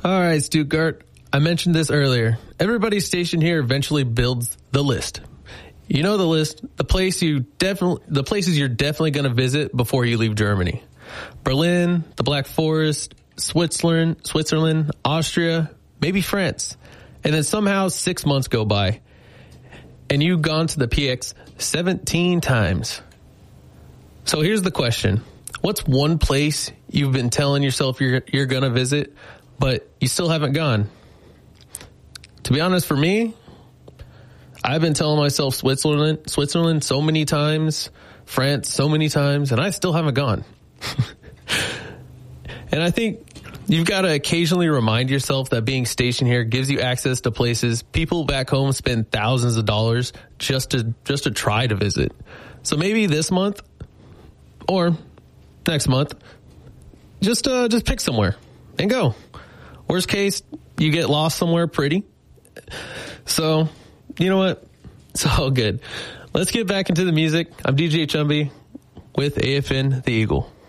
All right, Stuttgart. I mentioned this earlier. Everybody stationed here eventually builds the list. You know the list, the places you're definitely going to visit before you leave Germany. Berlin, the Black Forest, Switzerland, Austria, maybe France. And then somehow 6 months go by and you've gone to the PX 17 times. So here's the question. What's one place you've been telling yourself you're going to visit, but you still haven't gone? To be honest, for me, I've been telling myself Switzerland so many times, France so many times, and I still haven't gone. And I think you've got to occasionally remind yourself that being stationed here gives you access to places people back home spend thousands of dollars just to try to visit. So maybe this month or next month, just pick somewhere and go. Worst case, you get lost somewhere pretty. So, you know what? It's all good. Let's get back into the music. I'm DJ Chumby with AFN The Eagle.